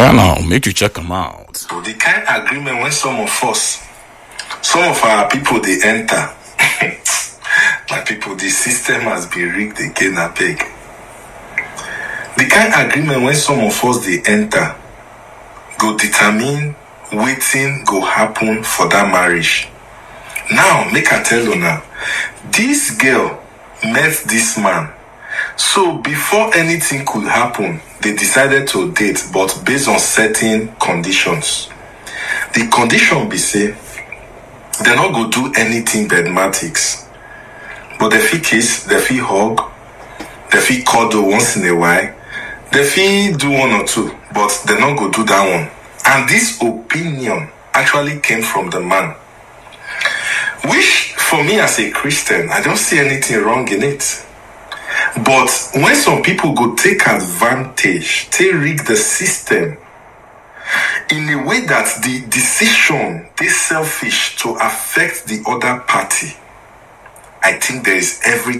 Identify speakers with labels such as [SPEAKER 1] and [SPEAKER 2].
[SPEAKER 1] Yeah, now make you check them out.
[SPEAKER 2] So the kind agreement when some of our people they enter. My people, the system has been rigged again, I beg. The kind agreement when some of us they enter go determine waiting go happen for that marriage. Now, make I tell you now, this girl met this man. So before anything could happen, they decided to date, but based on certain conditions. The condition be say, they're not going to do anything bedmatics. But they fit kiss, they fit hug, they fit cuddle once in a while, they fit do one or two, but they're not going to do that one. And this opinion actually came from the man. Which, for me as a Christian, I don't see anything wrong in it. But when some people go take advantage, they rig the system in a way that the decision is selfish to affect the other party, I think there is every